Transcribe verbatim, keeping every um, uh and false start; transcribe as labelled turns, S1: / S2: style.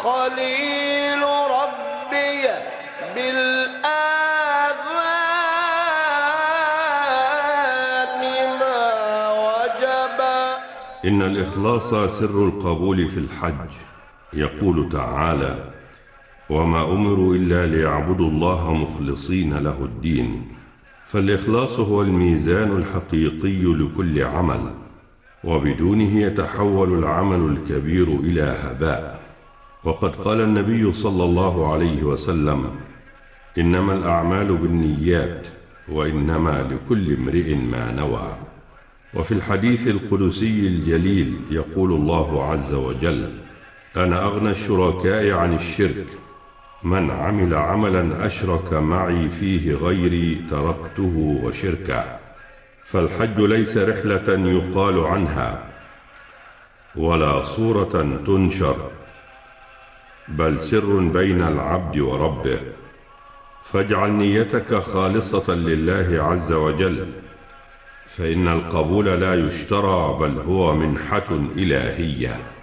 S1: خليل ربي بالآذان ما وجبا.
S2: إن الإخلاص سر القبول في الحج. يقول تعالى: وما أمروا إلا ليعبدوا الله مخلصين له الدين. فالإخلاص هو الميزان الحقيقي لكل عمل، وبدونه يتحول العمل الكبير إلى هباء. وقد قال النبي صلى الله عليه وسلم: إنما الأعمال بالنيات وإنما لكل امرئ ما نوى. وفي الحديث القدسي الجليل يقول الله عز وجل: أنا أغنى الشركاء عن الشرك، من عمل عملا أشرك معي فيه غيري تركته وشركه. فالحج ليس رحلة يقال عنها ولا صورة تنشر، بل سر بين العبد وربه. فاجعل نيتك خالصة لله عز وجل، فإن القبول لا يشترى بل هو منحة إلهية.